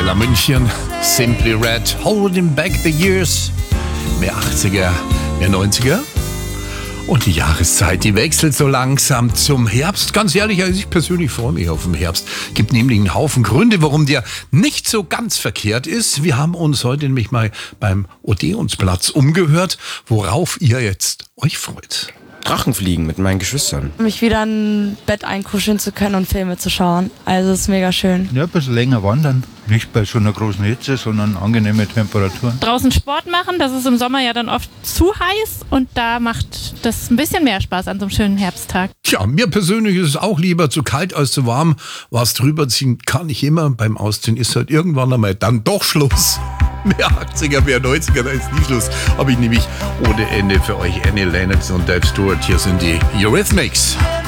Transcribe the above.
Arabella München, Simply Red, Holding Back the Years. Mehr 80er, mehr 90er. Und die Jahreszeit, die wechselt so langsam zum Herbst. Ganz ehrlich, also ich persönlich freue mich auf den Herbst. Gibt nämlich einen Haufen Gründe, warum der nicht so ganz verkehrt ist. Wir haben uns heute nämlich mal beim Odeonsplatz umgehört, worauf ihr jetzt euch freut. Drachenfliegen mit meinen Geschwistern. Mich wieder in Bett einkuscheln zu können und Filme zu schauen. Also es ist mega schön. Ja, ein bisschen länger wandern. Nicht bei so einer großen Hitze, sondern angenehme Temperaturen. Draußen Sport machen, das ist im Sommer ja dann oft zu heiß und da macht das ein bisschen mehr Spaß an so einem schönen Herbsttag. Tja, mir persönlich ist es auch lieber zu kalt als zu warm. Was drüber ziehen kann ich immer. Beim Ausziehen ist halt irgendwann einmal dann doch Schluss. Mehr 80er, mehr 90er, da ist nie Schluss. Habe ich nämlich ohne Ende für euch Annie Lennox und Dave Stewart. Hier sind die Eurythmics.